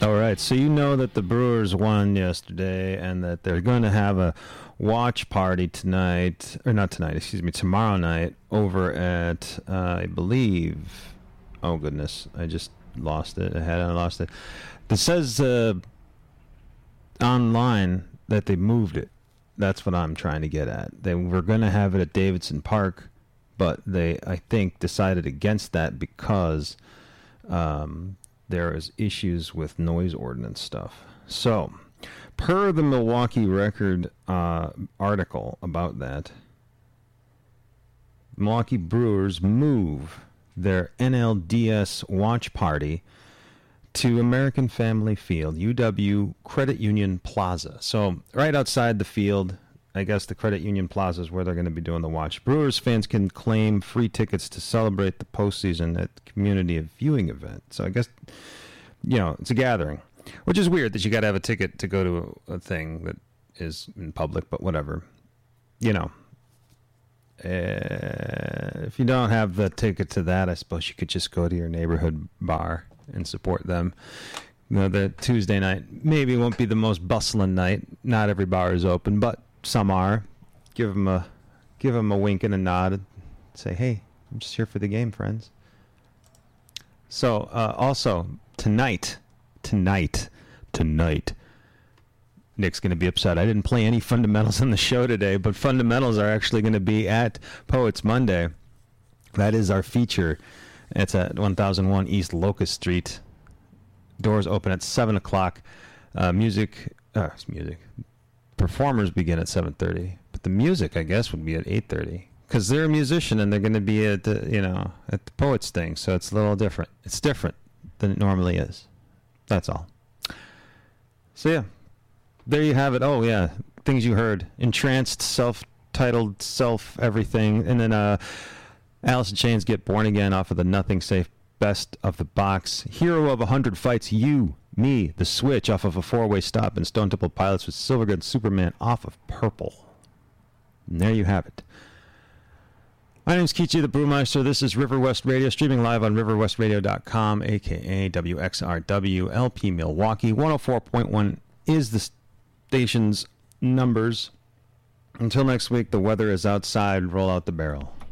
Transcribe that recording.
All right, so you know that the Brewers won yesterday and that they're going to have a watch party tonight, or not tonight, excuse me, tomorrow night over at, I believe, oh goodness, I just lost it. I lost it. It says online that they moved it. That's what I'm trying to get at. They were going to have it at Davidson Park, but they, I think, decided against that because there is issues with noise ordinance stuff. So, per the Milwaukee Record article about that, Milwaukee Brewers move their NLDS watch party to American Family Field, UW Credit Union Plaza. So right outside the field, I guess the Credit Union Plaza is where they're going to be doing the watch. Brewers fans can claim free tickets to celebrate the postseason at the community viewing event. So I guess, you know, it's a gathering, which is weird that you got to have a ticket to go to a thing that is in public, but whatever. You know, if you don't have the ticket to that, I suppose you could just go to your neighborhood bar and support them. You know, the Tuesday night maybe won't be the most bustling night. Not every bar is open, but some are. Give them a wink and a nod. Say, hey, I'm just here for the game, friends. So, also, tonight, Nick's going to be upset. I didn't play any fundamentals on the show today, but fundamentals are actually going to be at Poets Monday. That is our feature. It's at 1001 East Locust Street. Doors open at 7 o'clock. Music. Performers begin at 7:30. But the music, I guess, would be at 8:30. Because they're a musician and they're going to be at the Poets thing. So it's a little different. It's different than it normally is. That's all. So, yeah. There you have it. Oh, yeah. Things you heard. Entranced, self-titled, self-everything. And then Alice in Chains Get Born Again off of the Nothing Safe Best of the Box. Hero of 100 Fights, You, Me, The Switch off of a Four-Way Stop. And Stone Temple Pilots with Silver Gun Superman off of Purple. And there you have it. My name is Kichi the Brewmeister. This is River West Radio, streaming live on riverwestradio.com, a.k.a. WXRW, LP Milwaukee. 104.1 is the station's numbers. Until next week, the weather is outside. Roll out the barrel.